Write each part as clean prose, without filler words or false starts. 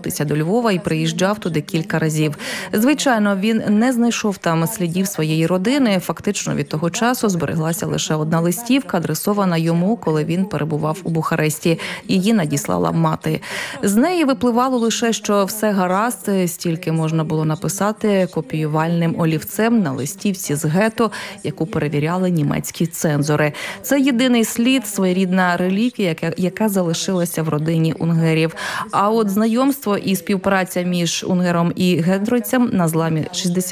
повернутися до Львова і приїжджав туди кілька разів. Звичайно, він не знайшов там слідів своєї родини. Фактично від того часу збереглася лише одна листівка, адресована йому, коли він перебував у Бухаресті. Її надіслала мати. З неї випливало лише, що все гаразд, стільки можна було написати копіювальним олівцем на листівці з гетто, яку перевіряли німецькі цензори. Це єдиний слід, своєрідна реліквія, яка залишилася в родині унгерів. А от знайомство і співпраця між Унгером і Гедройцем на зламі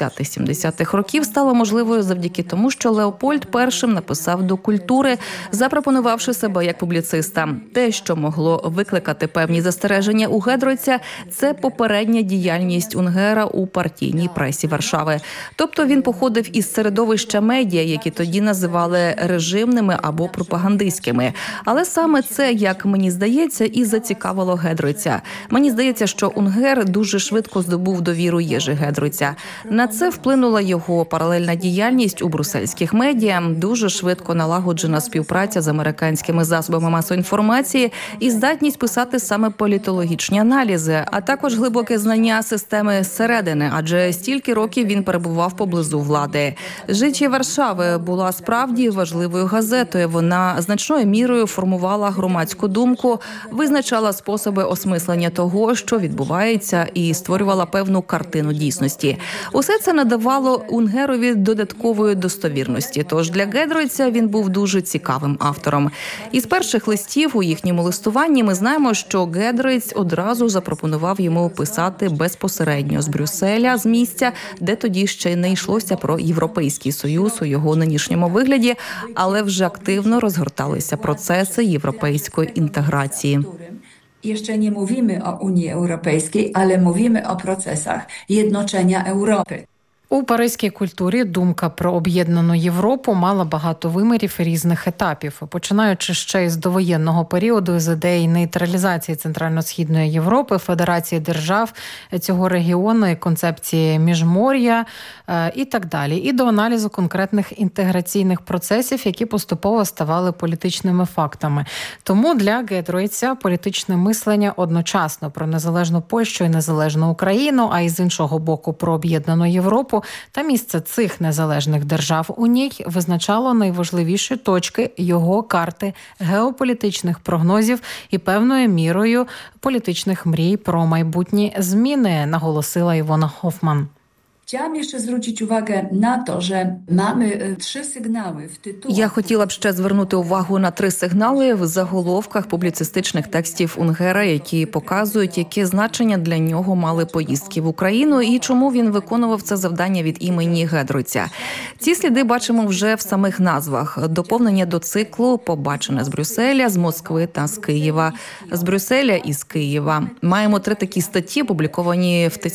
60-70-х років стало можливою завдяки тому, що Леопольд першим написав до культури, запропонувавши себе як публіциста. Те, що могло викликати певні застереження у Гедройця, це попередня діяльність Унгера у партійній пресі Варшави. Тобто він походив із середовища медіа, які тоді називали режимними або пропагандистськими. Але саме це, як мені здається, і зацікавило Гедройця. Мені здається, що Унгер дуже швидко здобув довіру Єжи Гедройця. На це вплинула його паралельна діяльність у брюссельських медіа, дуже швидко налагоджена співпраця з американськими засобами масової інформації і здатність писати саме політологічні аналізи, а також глибоке знання системи зсередини, адже стільки років він перебував поблизу влади. «Житті Варшави» була справді важливою газетою. Вона значною мірою формувала громадську думку, визначала способи осмислення того, що відбувається, і створювала певну картину дійсності. Усе це надавало Унгерові додаткової достовірності. Тож для Гедройця він був дуже цікавим автором. Із перших листів у їхньому листуванні ми знаємо, що Гедройц одразу запропонував йому писати безпосередньо з Брюсселя, з місця, де тоді ще не йшлося про Європейський Союз у його нинішньому вигляді, але вже активно розгорталися процеси європейської інтеграції. Jeszcze nie mówimy o Unii Europejskiej, ale mówimy o procesach jednoczenia Europy. У паризькій культурі думка про об'єднану Європу мала багато вимірів і різних етапів. Починаючи ще із довоєнного періоду, з ідеї нейтралізації Центрально-Східної Європи, федерації держав цього регіону і концепції міжмор'я і так далі. І до аналізу конкретних інтеграційних процесів, які поступово ставали політичними фактами. Тому для Гедройця політичне мислення одночасно про незалежну Польщу і незалежну Україну, а й з іншого боку про об'єднану Європу та місце цих незалежних держав у ній визначало найважливіші точки його карти геополітичних прогнозів і певною мірою політичних мрій про майбутні зміни, наголосила Івона Хофман. Chciałam jeszcze zwrócić uwagę na to, że mamy 3 sygnały w tytułach. Я хотіла б ще звернути увагу на 3 сигнали в заголовках публіцистичних текстів Унгера, які показують, яке значення для нього мали поїздки в Україну і чому він виконував це завдання від імені Гедройця. Ці сліди бачимо вже в самих назвах. Доповнення до циклу «Побачене з Брюсселя», з Москви та з Києва, з Брюсселя і з Києва. Маємо 3 такі статті, опубліковані в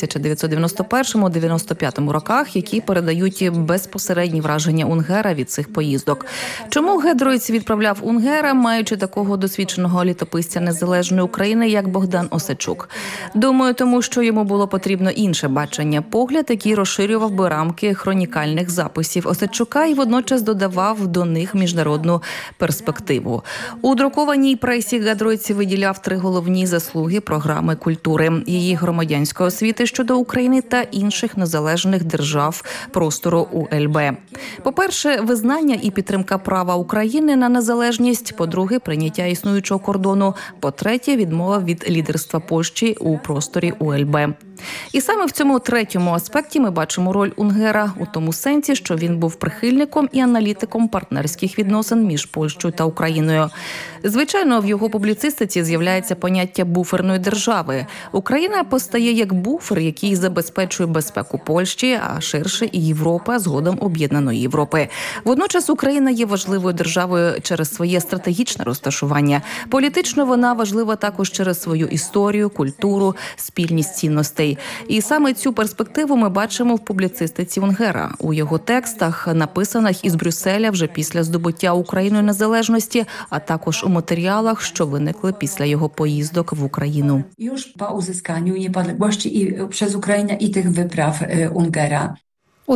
1991-95 роках, які передають безпосередні враження Унгера від цих поїздок. Чому Гедройц відправляв Унгера, маючи такого досвідченого літописця незалежної України, як Богдан Осадчук? Думаю, тому що йому було потрібно інше бачення, погляд, який розширював би рамки хронікальних записів Осадчука і водночас додавав до них міжнародну перспективу. У друкованій пресі Гедройц виділяв 3 головні заслуги програми культури, її громадянської освіти щодо України та інших незалежних держав простору УЛБ. По-перше, визнання і підтримка права України на незалежність. По-друге, прийняття існуючого кордону. По-третє, відмова від лідерства Польщі у просторі УЛБ. І саме в цьому третьому аспекті ми бачимо роль Унгера у тому сенсі, що він був прихильником і аналітиком партнерських відносин між Польщею та Україною. Звичайно, в його публіцистиці з'являється поняття буферної держави. Україна постає як буфер, який забезпечує безпеку Польщі, а ширше і Європа, згодом об'єднаної Європи. Водночас Україна є важливою державою через своє стратегічне розташування. Політично вона важлива також через свою історію, культуру, спільність цінностей. І саме цю перспективу ми бачимо в публіцистиці Унгера. У його текстах, написаних із Брюсселя вже після здобуття Україною незалежності, а також у матеріалах, що виникли після його поїздок в Україну. Już po uzyskaniu niepodległości przez Ukrainę i tych wypraw Ungera. У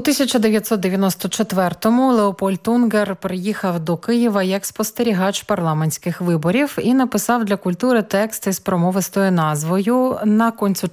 1994-му Леопольд Унгер приїхав до Києва як спостерігач парламентських виборів і написав для культури текст із промовистою назвою «На концю